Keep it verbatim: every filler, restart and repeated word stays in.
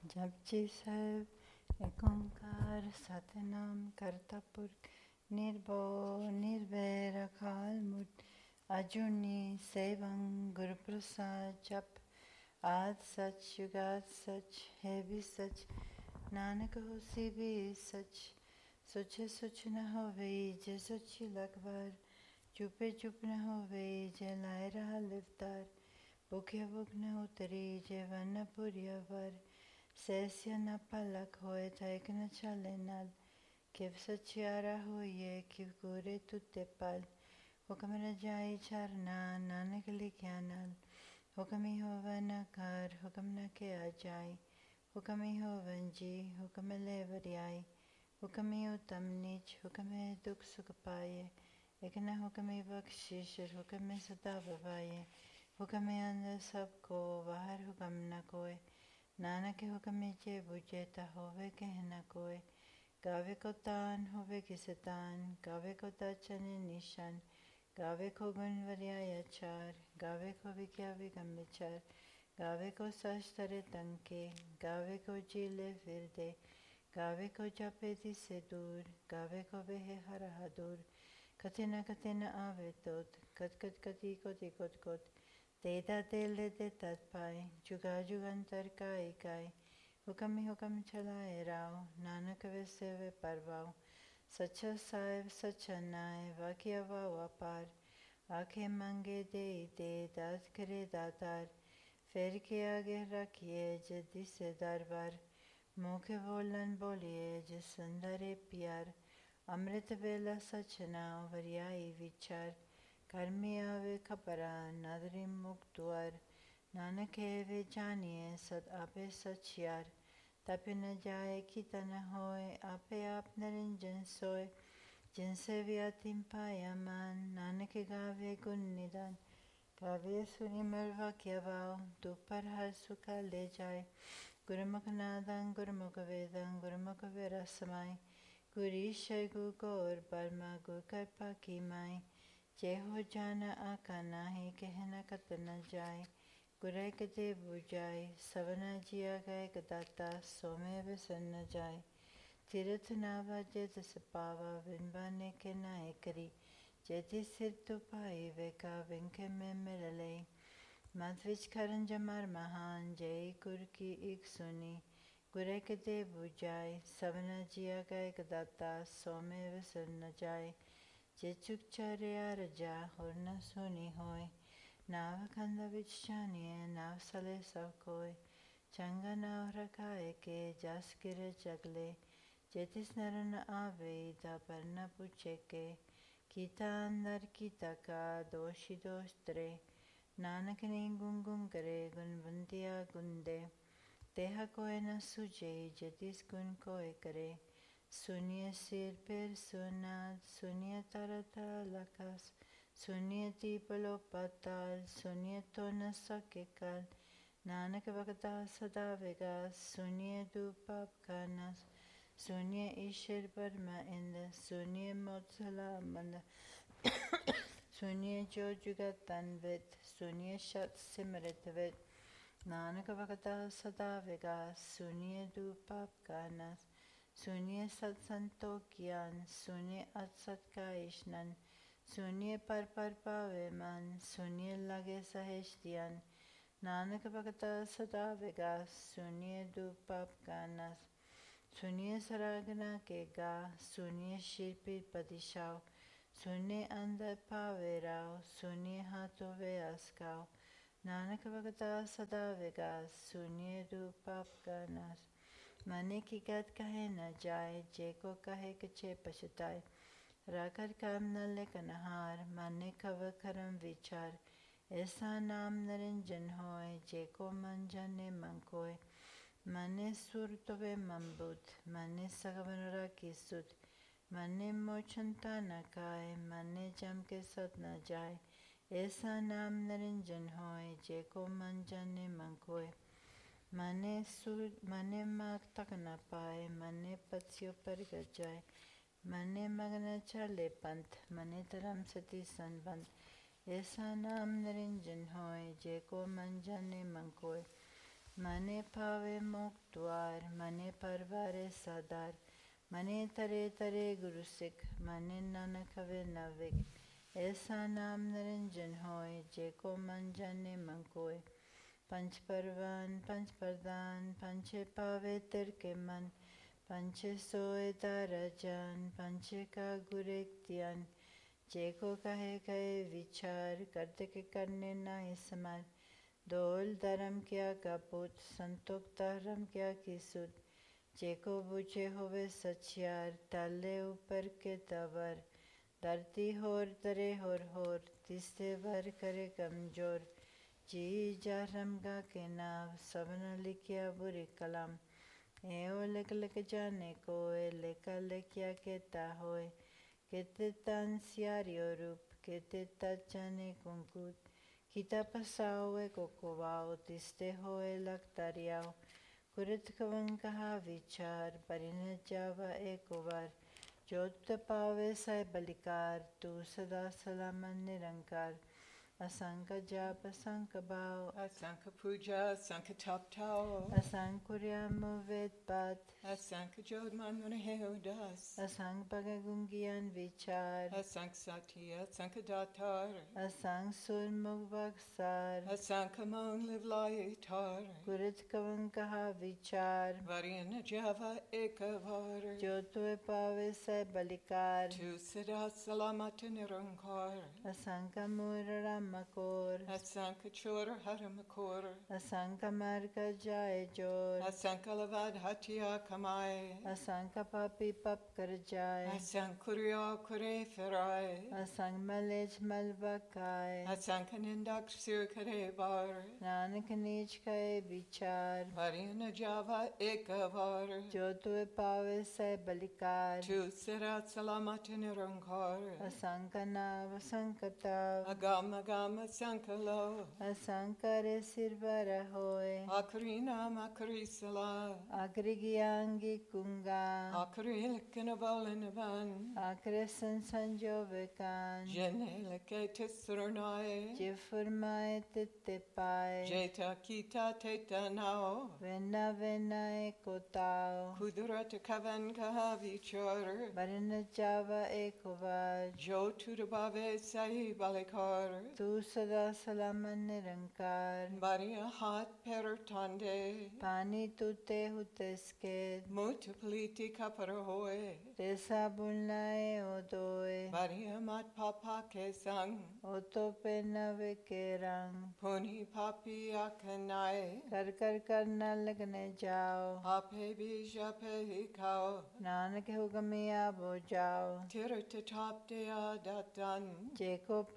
जपजी साहेब एक ओंकार सतनाम करता पुरख निर्भव निर्वैर अकाल मूर्त अजूनी सेवं गुरु प्रसाद जप आद सच जुगाद सच है भी सच नानक होसी भी सच सोचे सोच न होवे जे सोची लगवार चुपे चुप न होवे जे लाए रहा लिवतार भूखे भूख न उतरी जे वन पुरिया वर सहस्य न पलक होए तैक न चले नल किव सचियारा होइए किव गोरे तुते पल हुक्म न जाई चरना नानक लिख्या नल हुक्म ही होवे न कर हुक्म न के आ जाई हुक्म ही होवे जी हुक्म ले वरियाई हुक्म ही उत्तम नीच हुक्म है दुख सुख पाए एक न हुक्म ही बख्शिश हुक्म में सदा बवाए हुक्म है अंदर सबको बाहर हुक्म न कोय नानक हुक्म चे बुझे ता होवे कह न कोय गावे को तान होवे किसे तान गावे को दाचने निशान गावे को गुण वरिया चार गावे को विज्ञा विगम विचार गावे को सस्तरे तंके गावे को जीले फिर दे गावे को जपे दिसे दूर गावे को बेहे हरा दूर कथे न कथे न आवे तोत कत कत कति कोति कोत कोत तेदा तेले दे तत् पाए जुगा जुगंतर का इकाई हुक्म ही हुक्म चलाए राव नानक वैसे वे परवाओ सच्चा साहेब सच्चा नाय वाकिया वा वापार आखे मंगे दे दे दात करे दातार फेर के आगे रखिए जदी से दरबार मुखे बोलन बोलिए जिस सुंदरे प्यार अमृत वेला सच नाव वरियाई विचार कर्मी आवे खपरा नदरी मुक्त द्वार नानक है वे जानिए सद आपे सचियार तपे न जाए कि तन होए आपे आप निरंजन सोए जिनसे व्यातिम पाया मान नानक गावे गुण निदान गावे सुनि मरवा क्या भाव दोपहर हर सुखा ले जाए गुरुमुख नादं गुरुमुख वेदं गुरुमुख वेरा समाय गुरीशय गु गौर बर्मा गु कृपा की माई जय हो जाना आका नाही कहना कत न जाए गुरै कते बुझाए सवना जिया गए कदाता सोमे बिसन न जाए तीर्थ नावा जैत पावा विनबाने के नाय करी जैति सिर तो पाई वेका विंके में मिल ले मधविच खरन जमर महान जय गुर की एक सुनी गुरै कते बुझाए सवना जिया गए कदाता सोमे बिसन न जाए जे चुक चरिया रजा होर न सुनी होय नाव खंदा विच जानिए नाव सले सब कोय चंगा नाव रखाए के जस गिरे जगले जेतिस नर न आवे दा पर न पूछे के कीता अंदर कीता का दोषी दोष तरे नानक ने गुन गुन करे गुन बंदिया गुन दे तेहा कोय न सुझे जेतिस गुन कोय करे सुनिए सिर पर सुनाद सुनिए तरता लकास सुनिए तीपलो पताल सुनिए तो न सके काल नानक भगता सदा विगास सुनिए दुपाप का नाश सुनिए ईश्वर परमा इंद सुनिए मोत्सला मंद सुनिए जो जुगत तन्वित सुनिए शत सिमरित विद नानक भगता सदा विगास सुनिए दुपाप का नाश सुनिए सत्संतो ज्ञान सुनिए असत का ईशनन सुनिए पर पर पावे मन सुनिए लगे सहेश ध्यान नानक भगता सदा विगास सुनिए दुपाप का नस सुनिए सरागना के गा सुनिए शिर पीर पदिशाओ सुनिए अंदर पावे राव सुनिए हाथों वे अस्काओ नानक भगता सदा विगास सुनिए दुपाप का नस मने की गत कहे न जाए जे को कहे कछे पछताए राकर काम न लेकन हार मने कव करम विचार ऐसा नाम निरंजन होए जे को मन जाने मन कोय मने सुर तवे मन बुध मने सगवन राखी सुध मने मोचनता न खाए मने जम के सत न जाए ऐसा नाम निरंजन होए जे को मन जाने मन कोय मने सुर मने माग तक न पाए मने पत्सियों पर गजाए मने मगन चले पंथ मने धर्म सती संबंध ऐसा नाम निरंजन होए जे को मन जाने मन कोय मने पावे मोक्तवार मने परवारे सादार मने तरे तरे गुरु सिख मने नानक वे नविक ऐसा नाम निरंजन होए जेको मन जाने मन कोय पंच परवान पंच प्रदान पंचे पावे तिरके मन पंचे सोए तारा जान पंचे का गुरेक्तियन जेको कहे कहे विचार करते के करने ना समर दोल धर्म क्या कपूत संतोख धर्म क्या की सुध जेको बुझे होवे सचियार तले ऊपर के तवर धरती होर तरे होर होर तिससे भर करे कमजोर जी जारम गा के नाव सबन लिखिया बुरी कलम एओ लिख लिख जाने कोय लेखा लिखिया केता होय केते तन सियारियो रूप केते तचने कुंकुत kita pasau e kokowao tiste hoe laktariao kurit kavan kaha vichar parina java ekovar jot pave sai balikar tu sada salaman nirankar asanka jap asanka bhau asanka puja asanka tap tao asankurya movet pat asanka jodman muneheudas asang pagagungian vichar asanka satya asanka datar asang surmugvaksar asanka mon live laitar kurit kavan kaha vichar varina java ekavar jotwe pave sai balikar tu sada salamat nirankar asanka murara makor asanka chor haramakor asanka marga jai jor asanka lavad hatya kamai asanka papi pap kar jai asankurya kure ferai asang malej malvakai asanka nindak sir kare bar nanak nich kai vichar varina java ekavar jotwe pave sai balikar tu sirat salamat nirankar asanka nav asanka tav agama gama sankalo asankare sirvara hoy akarina makarisala agrigiyangi kunga akarilikana balinavan akre sansanjovekan jenelike tisurnai jifurmai tittipai jeta kita teta nao vena vena ekotao kudurat kavan kahavichar varina java ekovaj jo tudabave sai balikar tu sada salaman nirankar Maria hat pertande pani tute huteske multipliti kaparahoe resa bulnae odoe Maria mat papa ke sang otope navekerang puni papi akanai कर कर करना लगने जाओ ape bija pe kao Nanak हुक्मिया बो जाओ tirata top de adatan जेको